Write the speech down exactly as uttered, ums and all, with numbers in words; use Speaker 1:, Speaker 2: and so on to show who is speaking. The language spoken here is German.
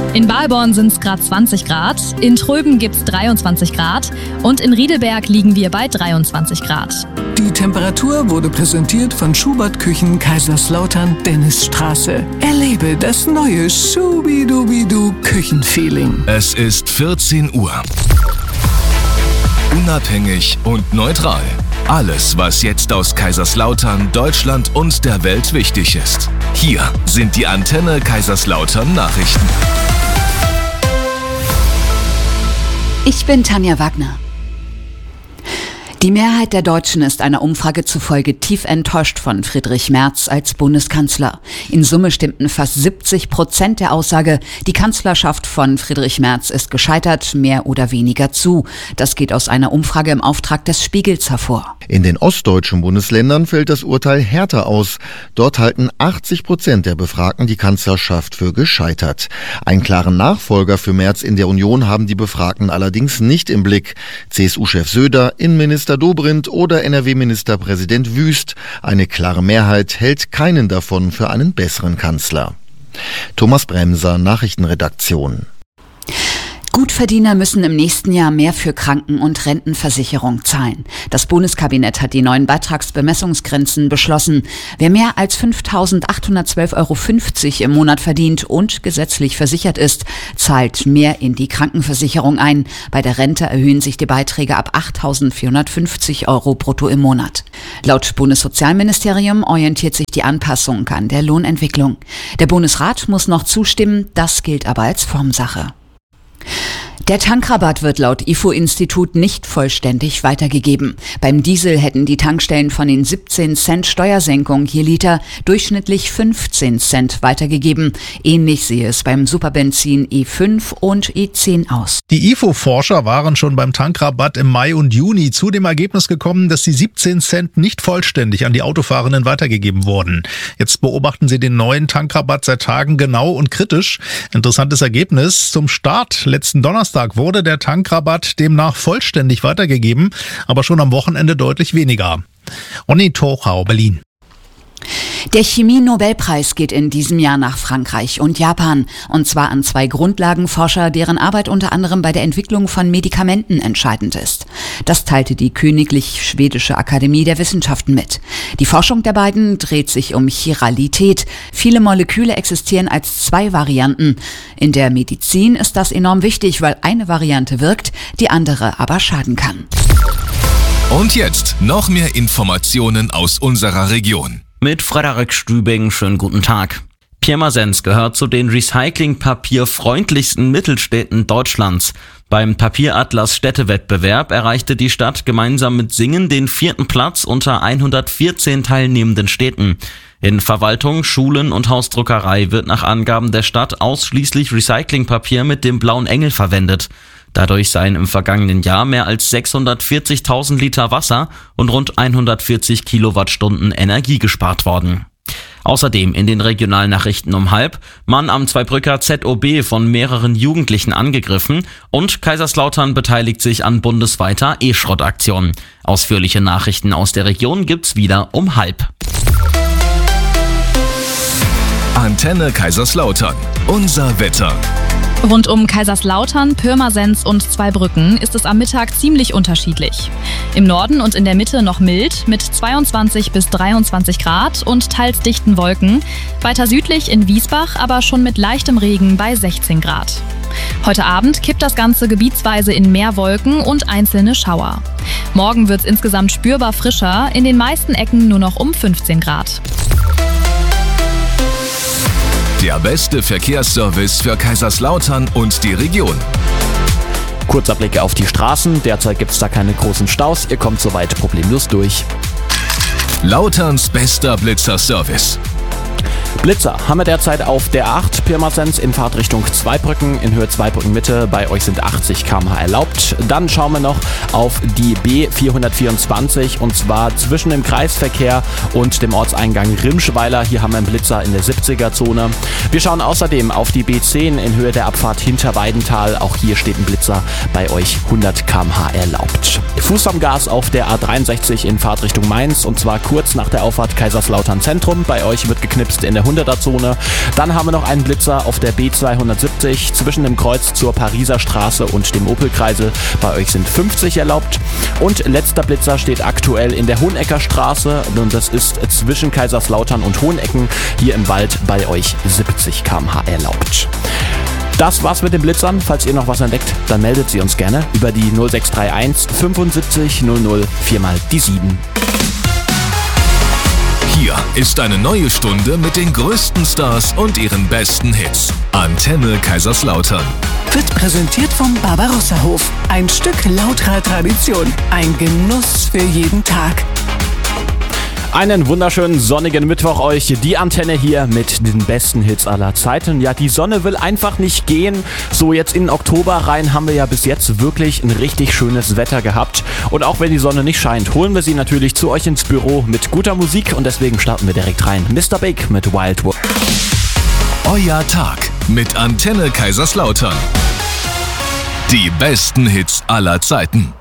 Speaker 1: In Balborn sind es gerade zwanzig Grad, in Tröben gibt es dreiundzwanzig Grad und in Riedelberg liegen wir bei dreiundzwanzig Grad.
Speaker 2: Die Temperatur wurde präsentiert von Schubert Küchen Kaiserslautern Dennisstraße. Erlebe das neue Schubidubidu Küchenfeeling.
Speaker 3: Es ist vierzehn Uhr. Unabhängig und neutral. Alles, was jetzt aus Kaiserslautern, Deutschland und der Welt wichtig ist. Hier sind die Antenne Kaiserslautern Nachrichten.
Speaker 4: Ich bin Tanja Wagner. Die Mehrheit der Deutschen ist einer Umfrage zufolge tief enttäuscht von Friedrich Merz als Bundeskanzler. In Summe stimmten fast siebzig Prozent der Aussage, die Kanzlerschaft von Friedrich Merz ist gescheitert, mehr oder weniger zu. Das geht aus einer Umfrage im Auftrag des Spiegels hervor.
Speaker 5: In den ostdeutschen Bundesländern fällt das Urteil härter aus. Dort halten achtzig Prozent der Befragten die Kanzlerschaft für gescheitert. Einen klaren Nachfolger für Merz in der Union haben die Befragten allerdings nicht im Blick. C S U-Chef Söder, Innenminister Dobrindt oder N R W-Ministerpräsident Wüst. Eine klare Mehrheit hält keinen davon für einen besseren Kanzler. Thomas Bremser, Nachrichtenredaktion.
Speaker 4: Gutverdiener müssen im nächsten Jahr mehr für Kranken- und Rentenversicherung zahlen. Das Bundeskabinett hat die neuen Beitragsbemessungsgrenzen beschlossen. Wer mehr als fünftausendachthundertzwölf Euro fünfzig im Monat verdient und gesetzlich versichert ist, zahlt mehr in die Krankenversicherung ein. Bei der Rente erhöhen sich die Beiträge ab achttausendvierhundertfünfzig Euro brutto im Monat. Laut Bundessozialministerium orientiert sich die Anpassung an der Lohnentwicklung. Der Bundesrat muss noch zustimmen, das gilt aber als Formsache. Der Tankrabatt wird laut I F O-Institut nicht vollständig weitergegeben. Beim Diesel hätten die Tankstellen von den siebzehn Cent Steuersenkung je Liter durchschnittlich fünfzehn Cent weitergegeben. Ähnlich sehe es beim Superbenzin E fünf und E zehn aus.
Speaker 6: Die I F O-Forscher waren schon beim Tankrabatt im Mai und Juni zu dem Ergebnis gekommen, dass die siebzehn Cent nicht vollständig an die Autofahrenden weitergegeben wurden. Jetzt beobachten sie den neuen Tankrabatt seit Tagen genau und kritisch. Interessantes Ergebnis. Zum Start letzten Donnerstag wurde der Tankrabatt demnach vollständig weitergegeben, aber schon am Wochenende deutlich weniger. Ronny Tochau, Berlin.
Speaker 4: Der Chemie-Nobelpreis geht in diesem Jahr nach Frankreich und Japan. Und zwar an zwei Grundlagenforscher, deren Arbeit unter anderem bei der Entwicklung von Medikamenten entscheidend ist. Das teilte die Königlich Schwedische Akademie der Wissenschaften mit. Die Forschung der beiden dreht sich um Chiralität. Viele Moleküle existieren als zwei Varianten. In der Medizin ist das enorm wichtig, weil eine Variante wirkt, die andere aber schaden kann.
Speaker 3: Und jetzt noch mehr Informationen aus unserer Region.
Speaker 7: Mit Frederik Stübing, schönen guten Tag. Pirmasens gehört zu den recyclingpapierfreundlichsten Mittelstädten Deutschlands. Beim Papieratlas Städtewettbewerb erreichte die Stadt gemeinsam mit Singen den vierten Platz unter hundertvierzehn teilnehmenden Städten. In Verwaltung, Schulen und Hausdruckerei wird nach Angaben der Stadt ausschließlich Recyclingpapier mit dem blauen Engel verwendet. Dadurch seien im vergangenen Jahr mehr als sechshundertvierzigtausend Liter Wasser und rund hundertvierzig Kilowattstunden Energie gespart worden. Außerdem in den Regionalnachrichten um halb, Mann am Zweibrücker Z O B von mehreren Jugendlichen angegriffen und Kaiserslautern beteiligt sich an bundesweiter E-Schrott-Aktion. Ausführliche Nachrichten aus der Region gibt's wieder um halb.
Speaker 3: Antenne Kaiserslautern. Unser Wetter.
Speaker 1: Rund um Kaiserslautern, Pirmasens und Zweibrücken ist es am Mittag ziemlich unterschiedlich. Im Norden und in der Mitte noch mild mit zweiundzwanzig bis dreiundzwanzig Grad und teils dichten Wolken. Weiter südlich in Wiesbach aber schon mit leichtem Regen bei sechzehn Grad. Heute Abend kippt das Ganze gebietsweise in mehr Wolken und einzelne Schauer. Morgen wird es insgesamt spürbar frischer, in den meisten Ecken nur noch um fünfzehn Grad.
Speaker 3: Der beste Verkehrsservice für Kaiserslautern und die Region.
Speaker 8: Kurzer Blick auf die Straßen. Derzeit gibt es da keine großen Staus. Ihr kommt soweit problemlos durch.
Speaker 3: Lauterns bester Blitzer-Service.
Speaker 8: Blitzer haben wir derzeit auf der acht Pirmasens in Fahrtrichtung Zweibrücken, in Höhe Zweibrücken Mitte. Bei euch sind achtzig Kilometer pro Stunde erlaubt. Dann schauen wir noch auf die B vierhundertvierundzwanzig und zwar zwischen dem Kreisverkehr und dem Ortseingang Rimschweiler. Hier haben wir einen Blitzer in der siebziger-Zone. Wir schauen außerdem auf die B zehn in Höhe der Abfahrt Hinterweidenthal. Auch hier steht ein Blitzer, bei euch hundert Kilometer pro Stunde erlaubt. Fuß am Gas auf der A dreiundsechzig in Fahrtrichtung Mainz und zwar kurz nach der Auffahrt Kaiserslautern Zentrum. Bei euch wird geknipst in der der hunderter-Zone. Dann haben wir noch einen Blitzer auf der B zweihundertsiebzig zwischen dem Kreuz zur Pariser Straße und dem Opelkreisel. Bei euch sind fünfzig erlaubt. Und letzter Blitzer steht aktuell in der Hohenecker Straße und das ist zwischen Kaiserslautern und Hohenecken hier im Wald bei euch siebzig Kilometer pro Stunde erlaubt. Das war's mit den Blitzern. Falls ihr noch was entdeckt, dann meldet sie uns gerne über die null sechs drei eins fünfundsiebzig null null viermal die sieben.
Speaker 3: Hier ist eine neue Stunde mit den größten Stars und ihren besten Hits. Antenne Kaiserslautern.
Speaker 2: Wird präsentiert vom Barbarossa-Hof. Ein Stück lauterer Tradition. Ein Genuss für jeden Tag.
Speaker 8: Einen wunderschönen sonnigen Mittwoch euch. Die Antenne hier mit den besten Hits aller Zeiten. Ja, die Sonne will einfach nicht gehen. So, jetzt in den Oktober rein haben wir ja bis jetzt wirklich ein richtig schönes Wetter gehabt. Und auch wenn die Sonne nicht scheint, holen wir sie natürlich zu euch ins Büro mit guter Musik. Und deswegen starten wir direkt rein. Mister Big mit Wildwood.
Speaker 3: Euer Tag mit Antenne Kaiserslautern. Die besten Hits aller Zeiten.